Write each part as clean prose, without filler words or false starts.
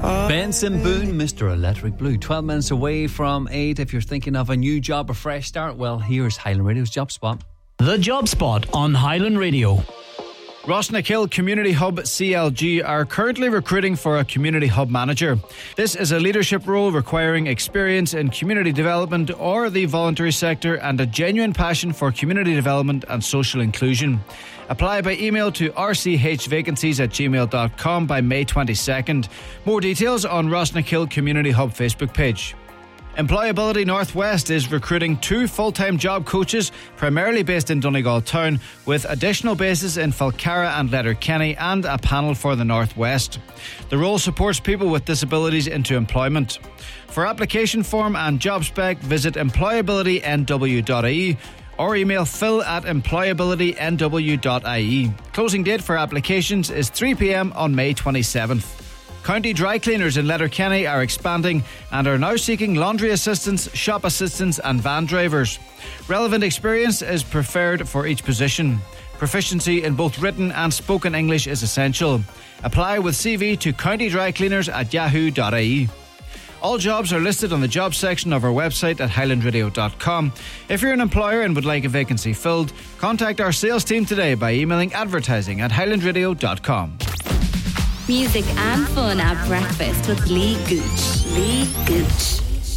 Benson Boone, Mr. Electric Blue. 12 minutes away from 8. If you're thinking of a new job, a fresh start, well, here's Highland Radio's Job Spot. The Job Spot on Highland Radio. Rosnakill Community Hub CLG are currently recruiting for a Community Hub Manager. This is a leadership role requiring experience in community development or the voluntary sector and a genuine passion for community development and social inclusion. Apply by email to rchvacancies@gmail.com by May 22nd. More details on Rosnakill Community Hub Facebook page. Employability Northwest is recruiting 2 full-time job coaches, primarily based in Donegal Town, with additional bases in Falcarra and Letterkenny and a panel for the Northwest. The role supports people with disabilities into employment. For application form and job spec, visit employabilitynw.ie or email phil@employabilitynw.ie. Closing date for applications is 3 p.m. on May 27th. County Dry Cleaners in Letterkenny are expanding and are now seeking laundry assistants, shop assistants and van drivers. Relevant experience is preferred for each position. Proficiency in both written and spoken English is essential. Apply with CV to countydrycleaners@yahoo.ie. All jobs are listed on the jobs section of our website at highlandradio.com. If you're an employer and would like a vacancy filled, contact our sales team today by emailing advertising@highlandradio.com. Music and fun at breakfast with Lee Gooch. Lee Gooch.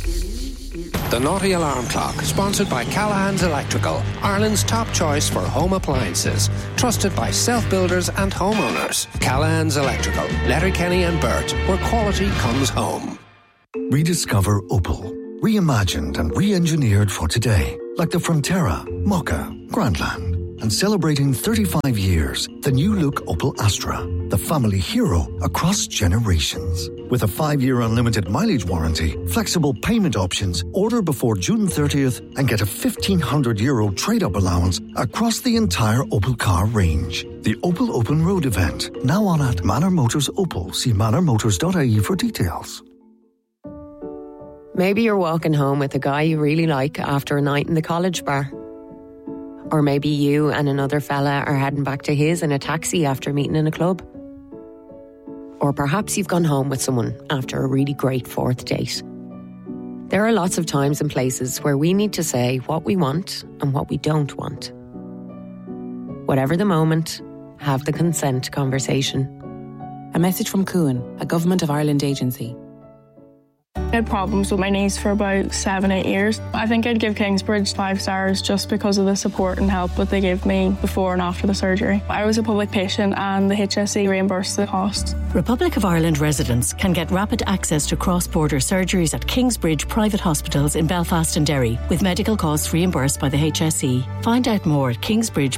The Naughty Alarm Clock, sponsored by Callahan's Electrical, Ireland's top choice for home appliances. Trusted by self-builders and homeowners. Callahan's Electrical, Letterkenny and Burt, where quality comes home. Rediscover Opel. Reimagined and re-engineered for today. Like the Frontera, Mokka, Grandland. And celebrating 35 years, the new look Opel Astra, the family hero across generations. With a 5-year unlimited mileage warranty, flexible payment options, order before June 30th and get a €1,500 trade-up allowance across the entire Opel car range. The Opel Open Road event, now on at Manor Motors Opel. See manormotors.ie for details. Maybe you're walking home with a guy you really like after a night in the college bar. Or maybe you and another fella are heading back to his in a taxi after meeting in a club. Or perhaps you've gone home with someone after a really great 4th date. There are lots of times and places where we need to say what we want and what we don't want. Whatever the moment, have the consent conversation. A message from Cuan, a Government of Ireland agency. I had problems with my knees for about 7-8 years. I think I'd give Kingsbridge 5 stars just because of the support and help that they gave me before and after the surgery. I was a public patient and the HSE reimbursed the cost. Republic of Ireland residents can get rapid access to cross-border surgeries at Kingsbridge private hospitals in Belfast and Derry, with medical costs reimbursed by the HSE. Find out more at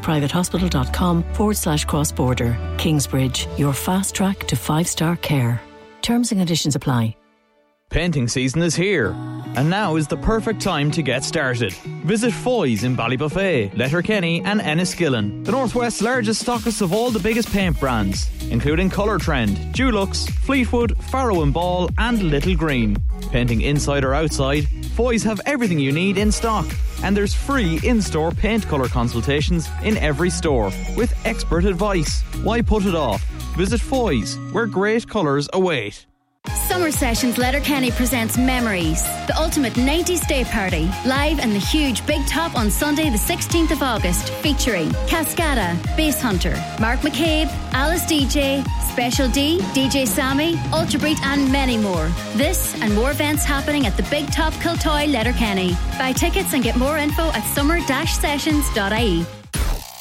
kingsbridgeprivatehospital.com/cross-border. Kingsbridge, your fast track to 5-star care. Terms and conditions apply. Painting season is here, and now is the perfect time to get started. Visit Foy's in Ballybuffet, Letterkenny and Enniskillen, the Northwest's largest stockist of all the biggest paint brands, including Colour Trend, Dulux, Fleetwood, Farrow and Ball and Little Green. Painting inside or outside, Foy's have everything you need in stock, and there's free in-store paint colour consultations in every store, with expert advice. Why put it off? Visit Foy's, where great colours await. Summer Sessions Letterkenny presents Memories, the ultimate 90s day party, live in the huge Big Top on Sunday the 16th of August, featuring Cascada, Bass Hunter, Mark McCabe, Alice DJ, Special D, DJ Sammy, Ultra Beat and many more. This and more events happening at the Big Top Kiltoy Letterkenny. Buy tickets and get more info at summer-sessions.ie.